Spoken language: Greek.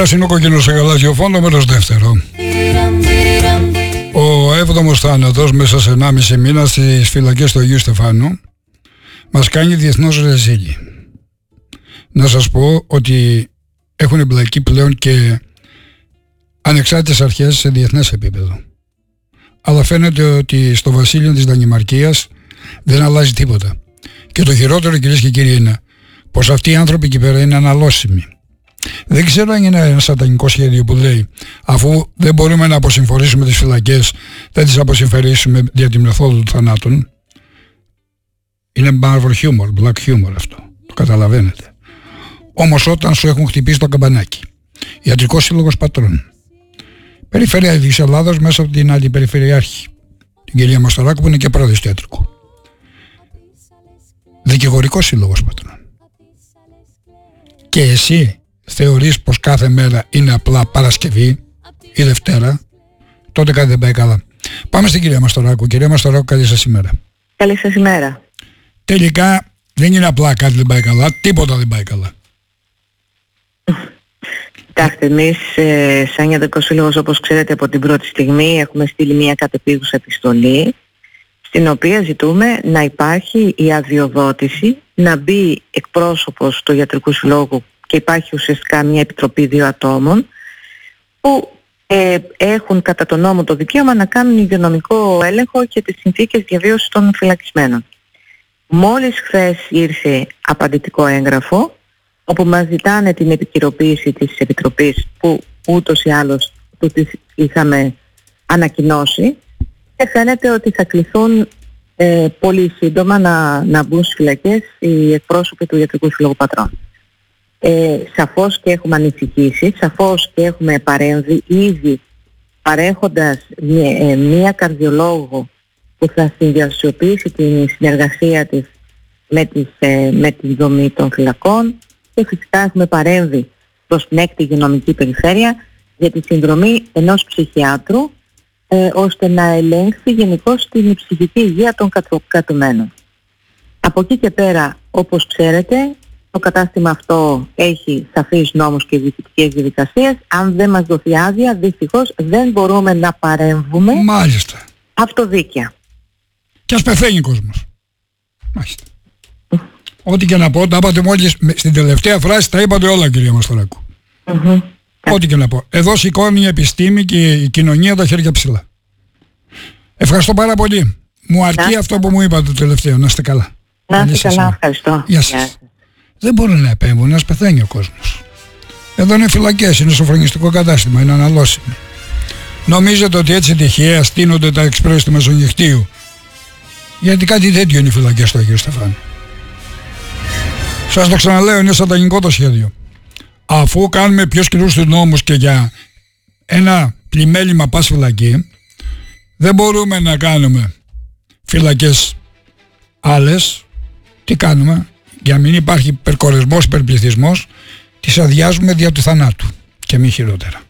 πράσινο κόκκινο σε γαλάζιο φόντο, μέρος δεύτερο. Ο 7ος θάνατος μέσα σε 1,5 μήνα στις φυλακές του Αγίου Στεφάνου μας κάνει διεθνώς ρεζίλι. Να σας πω ότι έχουν εμπλακεί πλέον και ανεξάρτητες αρχές σε διεθνές επίπεδο. Αλλά φαίνεται ότι στο βασίλειο της Δανημαρκίας δεν αλλάζει τίποτα. Και το χειρότερο, κυρίες και κύριοι, είναι πως αυτοί οι άνθρωποι εκεί πέρα είναι αναλώσιμοι. Δεν ξέρω αν είναι ένα σατανικό σχέδιο που λέει αφού δεν μπορούμε να αποσυμφορήσουμε τις φυλακές, δεν τις αποσυμφορήσουμε δια τη μεθόδου του θανάτων. Είναι marvel humor, black humor αυτό. Το καταλαβαίνετε. Όμως όταν σου έχουν χτυπήσει το καμπανάκι, Ιατρικός Σύλλογος Πατρών, Περιφέρεια της Ελλάδας μέσα από την Αντιπεριφερειάρχη, την κυρία Μαστοράκου που είναι και πρόεδρος του Ιατρικού, Δικηγορικός Σύλλογος Πατρών, και εσύ θεωρείς πως κάθε μέρα είναι απλά Παρασκευή ή Δευτέρα, τότε κάτι δεν πάει καλά. Πάμε στην κυρία Μαστοράκου. Κυρία Μαστοράκου, καλή σας ημέρα. Καλή σας ημέρα. Τελικά δεν είναι απλά κάτι δεν πάει καλά, τίποτα δεν πάει καλά. Κοιτάξτε, εμείς σαν Ιατρικός Σύλλογος, όπως ξέρετε, από την πρώτη στιγμή έχουμε στείλει μια κατεπίγουσα επιστολή στην οποία ζητούμε να υπάρχει η αδειοδότηση, να μπει εκπρόσωπος του Ιατρικού Συλλόγου και υπάρχει ουσιαστικά μια επιτροπή 2 ατόμων που έχουν κατά τον νόμο το δικαίωμα να κάνουν υγειονομικό έλεγχο και τις συνθήκες διαβίωσης των φυλακισμένων. Μόλις χθες ήρθε απαντητικό έγγραφο όπου μας ζητάνε την επικυροποίηση της Επιτροπής που ούτως ή άλλως το είχαμε ανακοινώσει, και φαίνεται ότι θα κληθούν πολύ σύντομα να μπουν στις φυλακές οι εκπρόσωποι του Ιατρικού Συλλόγου Πατρών. Σαφώς και έχουμε ανησυχήσει, σαφώς και έχουμε παρέμβει ήδη παρέχοντας μία καρδιολόγο που θα συνδυασιοποιήσει την συνεργασία της με τη δομή των φυλακών, και φυσικά έχουμε παρέμβει προς την 6η υγειονομική περιφέρεια για τη συνδρομή ενός ψυχιάτρου ώστε να ελέγξει γενικώς την ψυχική υγεία των κρατουμένων. Από εκεί και πέρα, όπως ξέρετε, το κατάστημα αυτό έχει σαφείς νόμους και διοικητικές διαδικασίες. Αν δεν μας δοθεί άδεια, δυστυχώς δεν μπορούμε να παρέμβουμε. Μάλιστα. Αυτοδίκαια. Και ας πεθαίνει ο κόσμος. Μάλιστα. Ό,τι και να πω, τα είπατε μόλις στην τελευταία φράση, τα είπατε όλα, κυρία Μαστοράκου. Ό,τι και να πω. Εδώ σηκώνει η επιστήμη και η κοινωνία τα χέρια ψηλά. Ευχαριστώ πάρα πολύ. Μου αρκεί αυτό που μου είπατε το τελευταίο. Να είστε καλά. Να είστε καλά, ευχαριστώ. Γεια σας. Δεν μπορούν να επέμβουν, να πεθαίνει ο κόσμος. Εδώ είναι φυλακές, είναι σοφρονιστικό κατάστημα, είναι αναλώσιμο. Νομίζετε ότι έτσι τυχαία στείνονται τα εξπρές του Μεσονυχτίου? Γιατί κάτι τέτοιο είναι οι φυλακές του Αγίου Στεφάνου. Σας το ξαναλέω, είναι σατανικό το σχέδιο. Αφού κάνουμε πιο σκληρούς τους νόμους και για ένα πλημέλημα πας φυλακή, δεν μπορούμε να κάνουμε φυλακές άλλες. Τι κάνουμε? Για να μην υπάρχει υπερκορεσμός, υπερπληθυσμός, τις αδειάζουμε δια του θανάτου και μη χειρότερα.